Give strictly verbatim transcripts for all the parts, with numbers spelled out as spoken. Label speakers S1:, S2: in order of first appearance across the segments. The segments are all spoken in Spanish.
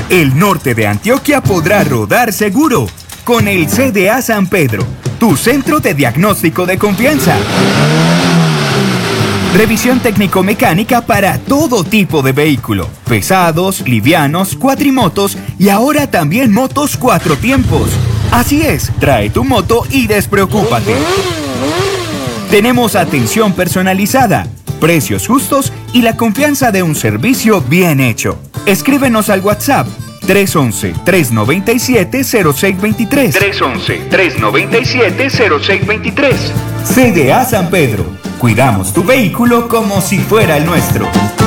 S1: el norte de Antioquia podrá rodar seguro con el C D A San Pedro, tu centro de diagnóstico de confianza. Revisión técnico-mecánica para todo tipo de vehículo, pesados, livianos, cuatrimotos y ahora también motos cuatro tiempos. Así es, trae tu moto y despreocúpate. Tenemos atención personalizada, precios justos y la confianza de un servicio bien hecho. Escríbenos al WhatsApp tres once, tres noventa y siete, cero seis veintitrés. tres once, tres noventa y siete, cero seis veintitrés. C D A San Pedro. Cuidamos tu vehículo como si fuera el nuestro.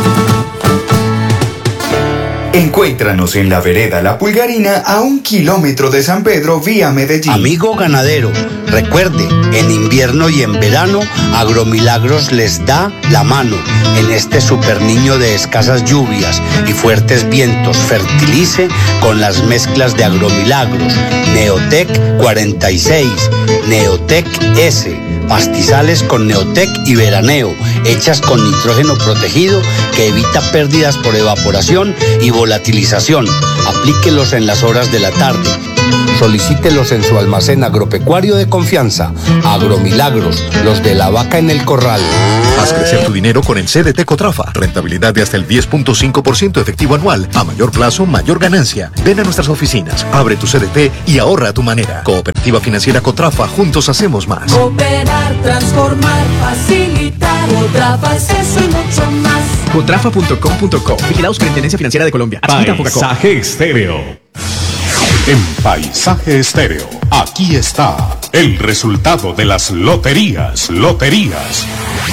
S1: Encuéntranos en la vereda La Pulgarina a un kilómetro de San Pedro vía Medellín.
S2: Amigo ganadero, recuerde, en invierno y en verano, Agromilagros les da la mano. En este super niño de escasas lluvias y fuertes vientos, fertilice con las mezclas de Agromilagros. Neotec cuarenta y seis, Neotec S, pastizales con Neotec y Veraneo, hechas con nitrógeno protegido que evita pérdidas por evaporación y volatilización. Aplíquelos en las horas de la tarde. Solicítelos en su almacén agropecuario de confianza. Agromilagros, los de la vaca en el corral.
S3: Haz crecer tu dinero con el C D T Cotrafa. Rentabilidad de hasta el diez punto cinco por ciento efectivo anual. A mayor plazo, mayor ganancia. Ven a nuestras oficinas, abre tu C D T y ahorra a tu manera. Cooperativa Financiera Cotrafa, juntos hacemos más.
S4: Cooperar, transformar, facilitar. Cotrafa es eso y mucho más.
S5: Cotrafa punto com punto co. Vigilado Superintendencia Financiera de Colombia.
S6: Paisaje Estéreo. En Paisaje Estéreo, aquí está el resultado de las loterías, loterías.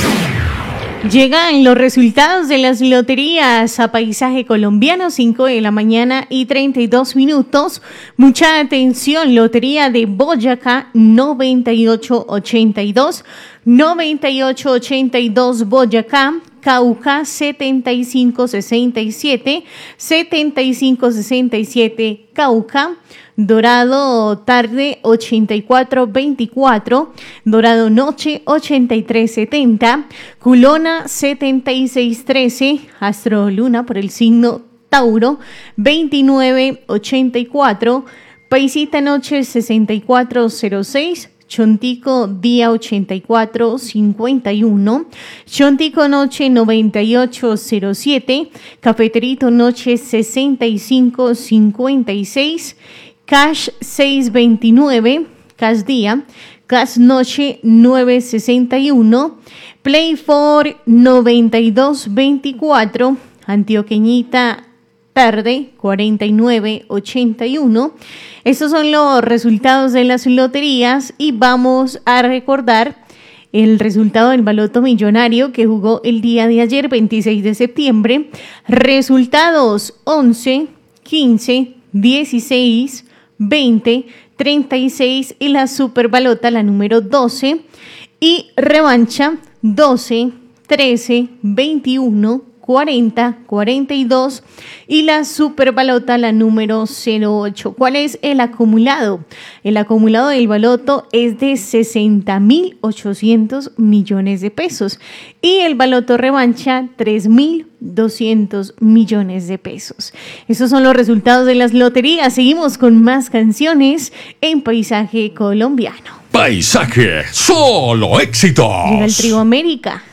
S7: Llegan los resultados de las loterías a Paisaje Colombiano, cinco de la mañana y treinta y dos minutos. Mucha atención, Lotería de Boyacá, noventa y ocho ochenta y dos, noventa y ocho ochenta y dos Boyacá, Cauca setenta y cinco sesenta y siete, setenta y cinco sesenta y siete Cauca, Dorado tarde ochenta y cuatro veinticuatro, Dorado noche ochenta y tres setenta, Culona setenta y seis trece, Astro Luna por el signo Tauro veintinueve ochenta y cuatro, Paisita noche sesenta y cuatro cero seis, Chontico día ochenta y cuatro cincuenta y uno, Chontico noche noventa y ocho cero siete, Cafeterito noche sesenta y cinco cincuenta y seis, Cash seiscientos veintinueve, Cash día, Cash noche nueve sesenta y uno, Play for noventa y dos veinticuatro, Antioqueñita tarde cuarenta y nueve ochenta y uno. Estos son los resultados de las loterías y vamos a recordar el resultado del baloto millonario que jugó el día de ayer, veintiséis de septiembre. Resultados once, quince, dieciséis, veinte, treinta y seis y la superbalota, la número doce, y revancha doce, trece, veintiuno, cuarenta, cuarenta y dos y la superbalota, la número cero ocho. ¿Cuál es el acumulado? El acumulado del baloto es de sesenta mil ochocientos millones de pesos y el baloto revancha tres mil doscientos millones de pesos. Esos son los resultados de las loterías. Seguimos con más canciones en Paisaje Colombiano.
S6: Paisaje, solo éxitos.
S7: Llega el Trío América.